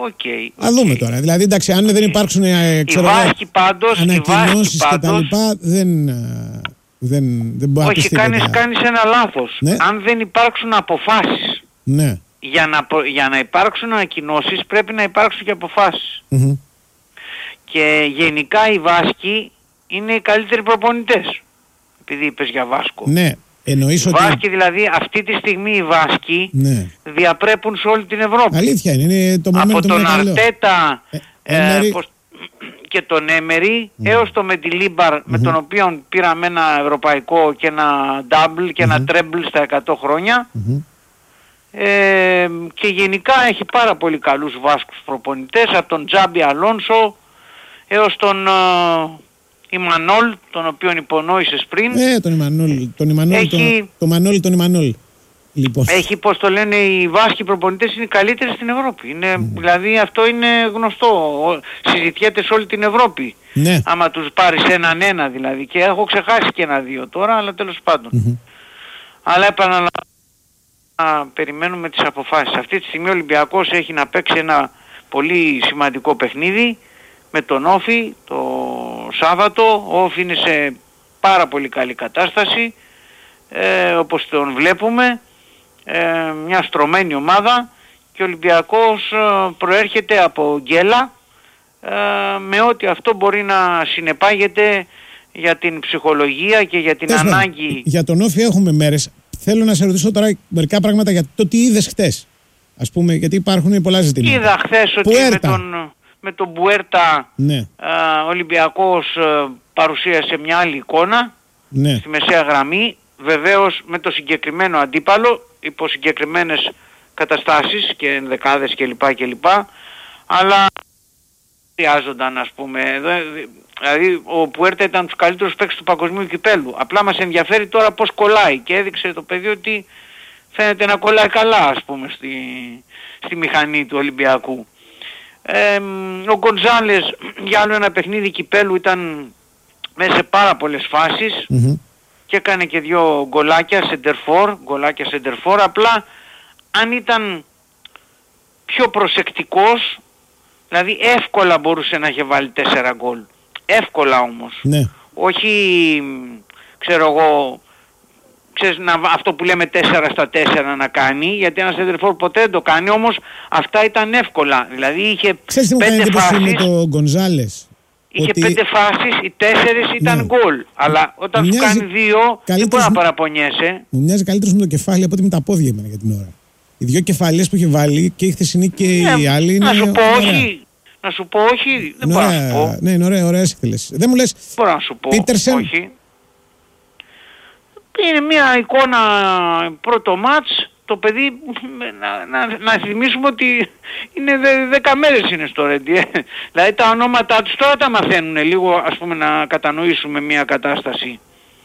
Θα δούμε τώρα. Δηλαδή, εντάξει, αν δεν υπάρξουν ανακοινώσεις και τα λοιπά, δεν μπορεί να όχι, κάνεις ένα λάθος. Ναι. Αν δεν υπάρξουν αποφάσεις, ναι. για να υπάρξουν ανακοινώσεις πρέπει να υπάρξουν και αποφάσεις. Mm-hmm. Και γενικά οι Βάσκοι είναι οι καλύτεροι προπονητές. Επειδή είπες για Βάσκο. Ναι. Εννοείς ότι... Βάσκοι δηλαδή, αυτή τη στιγμή οι Βάσκοι ναι. διαπρέπουν σε όλη την Ευρώπη. Αλήθεια είναι το από τον Αρτέτα και τον Έμερι έως το Μεντιλίμπαρ, με τον οποίο πήραμε ένα ευρωπαϊκό και ένα double και ένα treble στα 100 χρόνια. Και γενικά έχει πάρα πολύ καλούς Βάσκους προπονητές, από τον Τζάμπι Αλόνσο έως τον Ιμανόλ, τον οποίον υπονόησες πριν. Τον Ιμανόλ. Λοιπόν. Έχει, πώς το λένε, οι Βάσκοι προπονητές είναι οι καλύτεροι στην Ευρώπη. Δηλαδή αυτό είναι γνωστό. Συζητιέται σε όλη την Ευρώπη. Ναι. Άμα τους πάρεις έναν δηλαδή. Και έχω ξεχάσει και 1-2 τώρα, αλλά τέλος πάντων. Αλλά επαναλαμβάνω, περιμένουμε τις αποφάσεις. Αυτή τη στιγμή ο Ολυμπιακός έχει να παίξει ένα πολύ σημαντικό παιχνίδι με τον Όφη το Σάββατο. Ο Όφη είναι σε πάρα πολύ καλή κατάσταση, όπως τον βλέπουμε, μια στρωμένη ομάδα, και ο Ολυμπιακός προέρχεται από γκέλα, με ό,τι αυτό μπορεί να συνεπάγεται για την ψυχολογία και για την ανάγκη. Για τον Όφη έχουμε μέρες. Θέλω να σε ρωτήσω τώρα μερικά πράγματα για το τι είδες χτες, ας πούμε, γιατί υπάρχουν πολλά ζητήματα. Είδα χθες ότι με τον Μπουέρτα, ναι. Ο Ολυμπιακός παρουσίασε μια άλλη εικόνα, ναι. στη μεσαία γραμμή, βεβαίως με το συγκεκριμένο αντίπαλο, υπό συγκεκριμένες καταστάσεις και ενδεκάδες κλπ. Αλλά χρειάζονταν, ας πούμε, δηλαδή ο Πουέρτα ήταν τους καλύτερους παίκτες του παγκοσμίου κυπέλου. Απλά μας ενδιαφέρει τώρα πώς κολλάει, και έδειξε το παιδί ότι φαίνεται να κολλάει καλά, ας πούμε, στη μηχανή του Ολυμπιακού. Ο Γκοντζάλες για άλλο ένα παιχνίδι κυπέλου ήταν μέσα σε πάρα πολλές φάσεις και έκανε και 2 γκολάκια σεντερφόρ. Απλά αν ήταν πιο προσεκτικός, δηλαδή εύκολα μπορούσε να είχε βάλει 4 γκολ. Εύκολα όμως. Ναι. Όχι, ξέρω εγώ, αυτό που λέμε 4-4 να κάνει, γιατί ένας σεντερφόρ ποτέ δεν το κάνει, όμως αυτά ήταν εύκολα. Δηλαδή είχε 5 φάσεις με τον Γκονζάλες. Είχε 5 φάσεις, οι 4 ήταν γκολ. Αλλά όταν σου κάνει 2 δεν μπορεί να παραπονιέσαι. Μου μοιάζει καλύτερος με το κεφάλι από ότι με τα πόδια εμένα για την ώρα. Οι 2 κεφαλιές που είχε βάλει, και η χθεσινή και η άλλη, είναι... Να σου πω όχι, δεν μπορώ να σου πω. Ναι, είναι ωραίες εκτελέσεις. Δεν μου λες, μπορώ να σου πω Πίτερσεν. όχι. Είναι μια εικόνα πρώτο μάτς. Το παιδί, να θυμίσουμε ότι είναι 10 μέρες είναι στο Ρέντι. Δηλαδή τα ονόματά τους τώρα τα μαθαίνουν λίγο, ας πούμε, να κατανοήσουμε μια κατάσταση.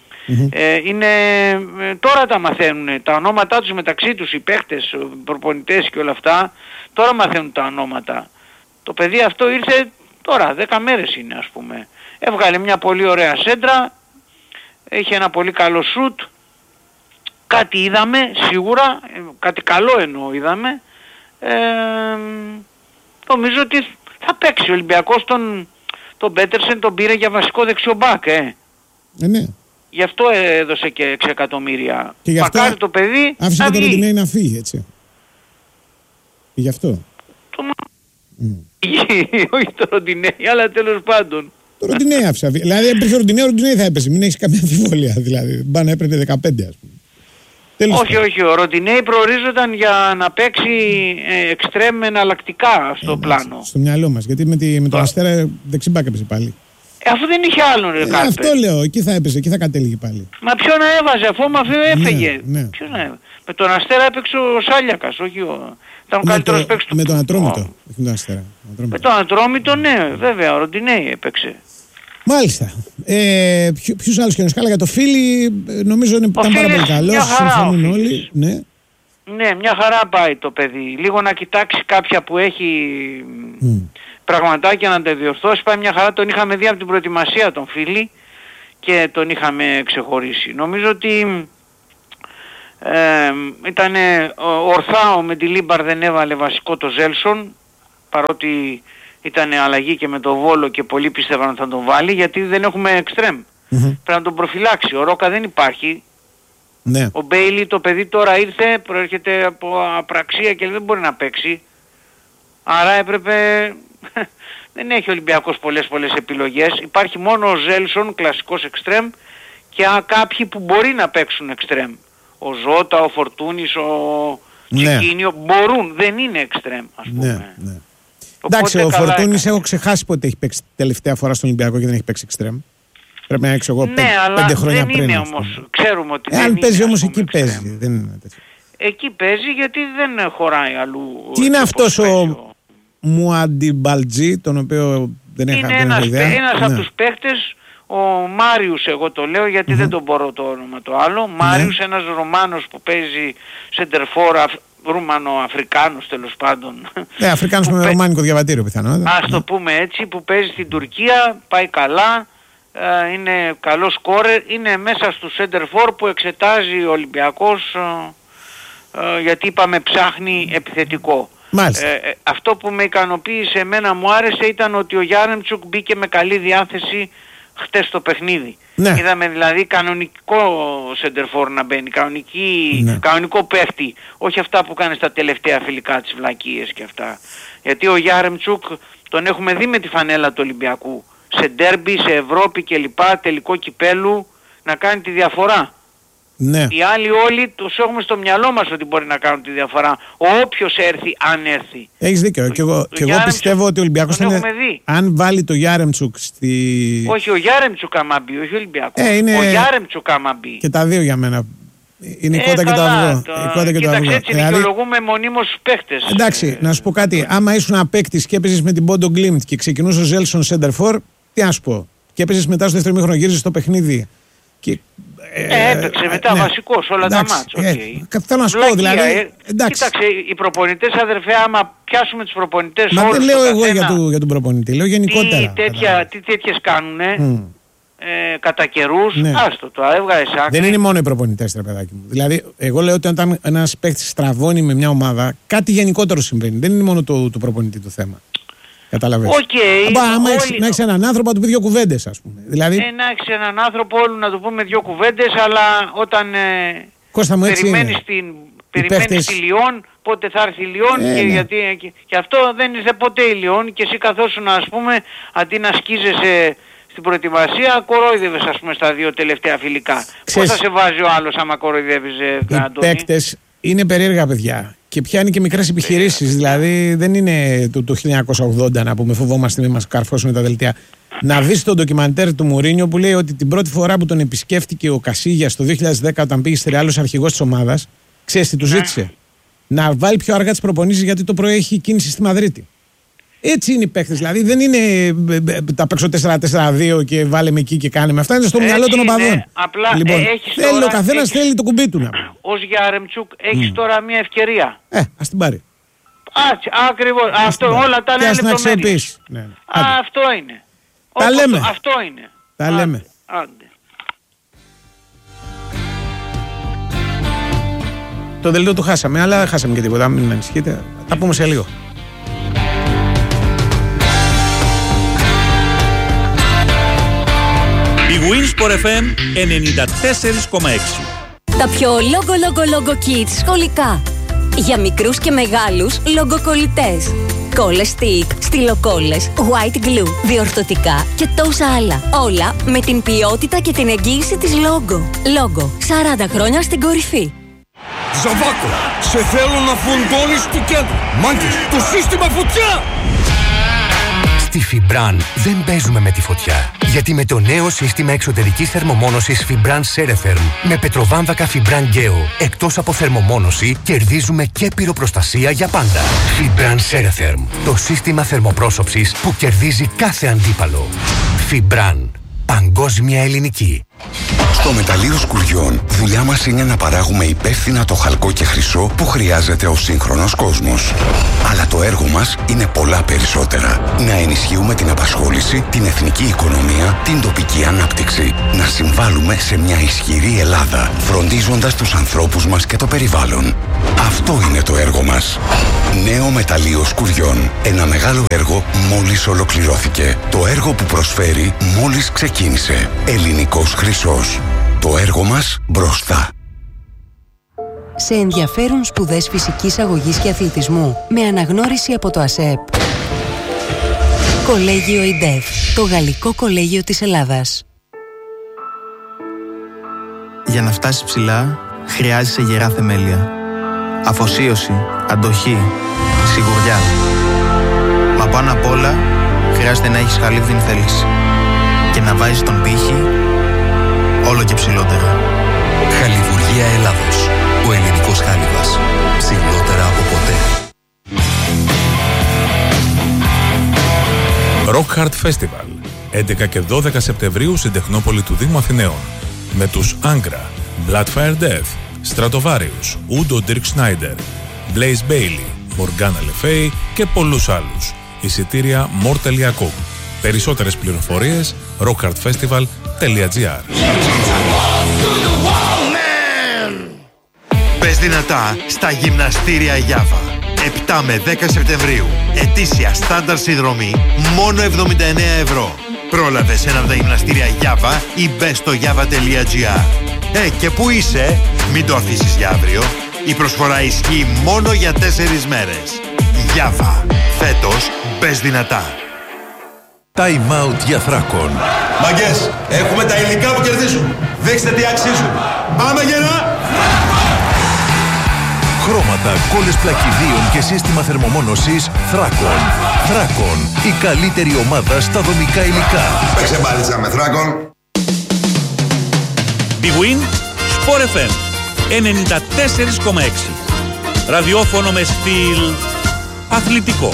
Τώρα τα μαθαίνουν τα ονόματά τους μεταξύ τους, οι παίχτες, οι προπονητές και όλα αυτά. Τώρα μαθαίνουν τα ονόματα. Το παιδί αυτό ήρθε τώρα, 10 μέρες είναι, ας πούμε. Έβγαλε μια πολύ ωραία σέντρα, είχε ένα πολύ καλό σουτ. Κάτι είδαμε σίγουρα, κάτι καλό εννοώ είδαμε. Νομίζω ότι θα παίξει ο Ολυμπιακός. Τον Πέτερσεν τον πήρε για βασικό δεξιομπάκ. Ναι. Γι' αυτό έδωσε και 6 εκατομμύρια. Και γι' αυτό μακάρι το παιδί άφησε το Ροντινέι να φύγει, έτσι. Γι' αυτό. Όχι το Ροντινέι, αλλά τέλος πάντων. Το Ροντινέι άφησε. Δηλαδή έπαιζε ο Ροντινέι θα έπαιζε. Μην έχεις καμία αμφιβολία. Δηλαδή μπάνε έπρεπε 15, ας πούμε. Όχι, ο Ροντινέι προορίζονταν για να παίξει εξτρέμ εναλλακτικά στο πλάνο. Στο μυαλό μας, γιατί με τον Αστέρα δεξιμπάκ έπαιζε πάλι. Αφού δεν είχε άλλον ρε Κάρπε. Αυτό λέω, εκεί θα έπαιζε, εκεί θα κατέληγε πάλι. Μα ποιον να έβαζε, αφού έφεγε. Ναι. Ποιον να έβαζε. Με τον Αστέρα έπαιξε ο Σάλιακας, όχι ήταν ο καλύτερος παίκτης του. Με τον Ατρόμητο. Με τον Ατρόμητο, ναι, βέβαια, ο Ροντινέι έπαιξε. Μάλιστα. Ποιους άλλους και για το Φίλι, νομίζω ήταν πάρα πολύ καλός, συμφωνούν όλοι. Ναι, μια χαρά πάει το παιδί. Λίγο να κοιτάξει κάποια που έχει πραγματάκια να τα διορθώσει. Πάει μια χαρά, τον είχαμε δει από την προετοιμασία τον Φίλι και τον είχαμε ξεχωρίσει. Νομίζω ότι ήταν ορθά ο Μεντιλίμπαρ δεν έβαλε βασικό το Ζέλσον. παρότι ήταν αλλαγή και με τον Βόλο και πολλοί πίστευαν ότι θα τον βάλει, γιατί δεν έχουμε εξτρέμ. Πρέπει να τον προφυλάξει. Ο Ρόκα δεν υπάρχει. Ναι. Ο Μπέιλι, το παιδί τώρα ήρθε, προέρχεται από απραξία και δεν μπορεί να παίξει. Άρα έπρεπε... δεν έχει ο Ολυμπιακός πολλές επιλογές. Υπάρχει μόνο ο Ζέλσον, κλασικός εξτρέμ, και κάποιοι που μπορεί να παίξουν εξτρέμ. Ο Ζώτα, ο Φορτούνης, ο Τσικίνιο μπορούν, δεν είναι εξτρέμ, ας πούμε. Ναι. Εντάξει, ο Φορτούνης έχω ξεχάσει πότε έχει παίξει τελευταία φορά στον Ολυμπιακό και δεν έχει παίξει εξτρέμ. Πρέπει να έξω εγώ 5 χρόνια πριν. Δεν είναι όμως, ξέρουμε ότι αν παίζει όμως εκεί εξτρέμ. παίζει. Δεν είναι τέτοιο. Εκεί παίζει γιατί δεν χωράει αλλού. Τι είναι αυτός ο Μουαντιμπαλτζή, τον οποίο δεν έχω ιδέα. Είναι ένας από τους παίχτες, ο Μάριους, εγώ το λέω γιατί δεν τον μπορώ το όνομα το άλλο. Μάριους, ένας Ρωμάνος που παίζει σεντερφόρ, Ρουμανο-Αφρικάνος τέλος πάντων. Αφρικάνος με ρωμάνικο διαβατήριο πιθανόν. Ας το πούμε έτσι, που παίζει στην Τουρκία, πάει καλά, είναι καλός σκόρερ, είναι μέσα στους σεντερφόρ που εξετάζει ο Ολυμπιακός, γιατί είπαμε ψάχνει επιθετικό. Αυτό που με ικανοποίησε εμένα, μου άρεσε, ήταν ότι ο Γιάρεμτσουκ μπήκε με καλή διάθεση χτες στο παιχνίδι. Είδαμε δηλαδή κανονικό σεντερφόρ να μπαίνει, κανονικό παίχτη, όχι αυτά που κάνει στα τελευταία φιλικά, τις βλακίες και αυτά. Γιατί ο Γιάρεμτσουκ τον έχουμε δει με τη φανέλα του Ολυμπιακού σε ντέρμπι, σε Ευρώπη κλπ, τελικό κυπέλου, να κάνει τη διαφορά. Ναι. Οι άλλοι όλοι τους έχουμε στο μυαλό μας ότι μπορεί να κάνουν τη διαφορά. Όποιος έρθει, αν έρθει. Έχεις δίκιο. Και εγώ πιστεύω ότι ο Ολυμπιακός αν βάλει το Γιάρεμτσουκ στη... Όχι, ο Γιάρεμτσουκ άμα μπει, όχι ο Ολυμπιακός. Ο Γιάρεμτσουκ άμα μπει. Και τα δύο για μένα. Είναι η κότα και το αυγό. Κοίταξε, έτσι δικαιολογούμε μονίμως τους παίχτες. Εντάξει, να σου πω κάτι. Άμα ήσουν απέκτης και έπαιζες με την Πόντο Γκλίμπτ και ξεκινούσε ο Ζέλσον σέντερφορ, τι να σου πω. Και έπαιζες μετά στο δεύτερο ημίχρονο, γύριζες στο παιχνίδι. Έπαιξε μετά βασικός όλα τα μάτς. Θέλω να σου πω δηλαδή. Κοίταξε, οι προπονητές, αδερφέ, άμα πιάσουμε τους προπονητές όλους. Μα δεν λέω εγώ για τον προπονητή, λέω γενικότερα. Τι τέτοιες κάνουνε κατά καιρούς, άστο το έβγαλε άκρη. Δεν είναι μόνο οι προπονητές, ρε παιδάκι μου. Δηλαδή, εγώ λέω ότι όταν ένας παίκτης στραβώνει με μια ομάδα, κάτι γενικότερο συμβαίνει. Δεν είναι μόνο του προπονητή το θέμα. Καταλαβαίνεις. Να έχεις έναν άνθρωπο να του πει δύο κουβέντες, ας πούμε. Δηλαδή... να έχεις έναν άνθρωπο όλου να του πούμε δύο κουβέντες, αλλά όταν περιμένεις τη Λιόν, πότε θα έρθει η Λιόν, και αυτό δεν ήρθε ποτέ η Λιόν, και εσύ καθόσουν, ας πούμε, αντί να σκίζεσαι στην προετοιμασία, κορόιδευες, ας πούμε, στα δύο τελευταία φιλικά. Πώς θα σε βάζει ο άλλος άμα κοροϊδεύεις, Αντώνη? Οι παίκτες είναι περίεργα παιδιά. Και πιάνει και μικρές επιχειρήσεις. Δηλαδή δεν είναι το 1980 να πούμε φοβόμαστε μην μας καρφώσουν τα δελτία. Να δεις το ντοκιμαντέρ του Μουρίνιο που λέει ότι την πρώτη φορά που τον επισκέφτηκε ο Κασίγιας το 2010 όταν πήγε στη Ρεάλ ως αρχηγός της ομάδας, ξέρεις τι του ζήτησε? Να βάλει πιο αργά τις προπονήσεις γιατί το πρωί έχει κίνηση στη Μαδρίτη. Έτσι είναι οι παίκτες. Δηλαδή δεν είναι τα παίξω 4-4-2 και βάλε με εκεί και κάνε με αυτά. Είναι στο μυαλό των οπαδών. Απλά λοιπόν, ο καθένας θέλει το κουμπί του να πει. Ως Γιάρεμτσουκ έχεις τώρα μια ευκαιρία. Ας την πάρει. Ακριβώς. Αυτό όλα τα λένε λεπτομέρειες. Αυτό είναι. Τα λέμε. Αυτό είναι. Τα λέμε. Το δελτίο του χάσαμε, αλλά δεν χάσαμε και τίποτα. Μην ανησυχείτε. Θα πούμε σε λίγο. Η Winsport FM 94,6. Τα πιο λόγο kids σχολικά. Για μικρούς και μεγάλους λογκοκολλητές. Κόλλες stick, στυλοκόλλες, white glue, διορθωτικά και τόσα άλλα. Όλα με την ποιότητα και την εγγύηση της Logo. Logo, 40 χρόνια στην κορυφή. Ζαβάκο, σε θέλω να φουντώνεις του κέντρου. Μάγκες, το σύστημα φωτιά! Στη Fibran δεν παίζουμε με τη φωτιά. Γιατί με το νέο σύστημα εξωτερικής θερμομόνωσης Fibran Ceretherm με πετροβάμβακα Fibran Geo, εκτός από θερμομόνωση, κερδίζουμε και πυροπροστασία για πάντα. Fibran Ceretherm, το σύστημα θερμοπρόσωψης που κερδίζει κάθε αντίπαλο. Fibran, παγκόσμια ελληνική. Στο μεταλλείο Σκουριών, δουλειά μας είναι να παράγουμε υπεύθυνα το χαλκό και χρυσό που χρειάζεται ο σύγχρονος κόσμος. Αλλά το έργο μας είναι πολλά περισσότερα. Να ενισχύουμε την απασχόληση, την εθνική οικονομία, την τοπική ανάπτυξη. Να συμβάλλουμε σε μια ισχυρή Ελλάδα, φροντίζοντας τους ανθρώπους μας και το περιβάλλον. Αυτό είναι το έργο μας. Νέο μεταλλείο σκουριών. Ένα μεγάλο έργο μόλις ολοκληρώθηκε. Το έργο που προσφέρει μόλις ξεκίνησε. Ελληνικός χρυσός. Το έργο μας μπροστά. Σε ενδιαφέρουν σπουδές φυσικής αγωγής και αθλητισμού με αναγνώριση από το ΑΣΕΠ. Κολέγιο ΙΝΤΕΦ, το Γαλλικό Κολέγιο της Ελλάδας. Για να φτάσεις ψηλά, χρειάζεσαι γερά θεμέλια. Αφοσίωση, αντοχή, σιγουριά. Μα πάνω απ' όλα, χρειάζεται να έχεις χαλίβδιν θέληση. Και να βάζεις τον πύχη όλο και ψηλότερα. Χαλιβουργία Ελλάδος. Ο ελληνικός χάλιβας. Ψηλότερα από ποτέ. Rock Hard Festival. 11 και 12 Σεπτεμβρίου στην Τεχνόπολη του Δήμου Αθηναίων. Με τους Angra, Bloodfire Death, Stratovarius, Udo Dirk Schneider, Blaze Bailey, Morgana Le Fay και πολλούς άλλους. Εισιτήρια more.com. Περισσότερες πληροφορίες rockhardfestival.gr. Πες δυνατά στα γυμναστήρια Γιάβα. 7 με 10 Σεπτεμβρίου. Ετήσια στάνταρ συνδρομή μόνο 79 ευρώ. Πρόλαβε σε ένα από τα γυμναστήρια Γιάβα ή μπες στο java.gr. Και που είσαι, μην το αφήσεις για αύριο. Η προσφορά ισχύει μόνο για 4 μέρες. Γιάβα. Φέτος μπες δυνατά. Time out για Θράκον. Μαγκές, έχουμε τα υλικά που κερδίζουν. Δείξτε τι αξίζουν. Πάμε γερά! Χρώματα, κόλλες πλακιδίων και σύστημα θερμομόνωσης Θράκον. Θράκον, η καλύτερη ομάδα στα δομικά υλικά. Παίξε μπάλιτσα με Θράκον. Big Win, Sport FM 94,6. Ραδιόφωνο με στυλ αθλητικό.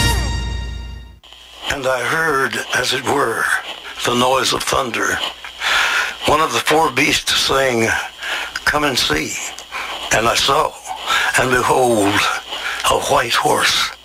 And I heard, as it were, the noise of thunder. One of the four beasts saying, "Come and see." And I saw, and behold, a white horse